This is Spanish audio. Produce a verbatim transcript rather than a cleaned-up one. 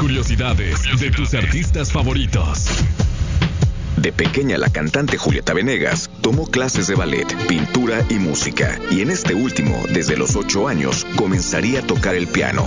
curiosidades de tus artistas favoritos. De pequeña, la cantante Julieta Venegas tomó clases de ballet, pintura y música. Y en este último, desde los ocho años, comenzaría a tocar el piano.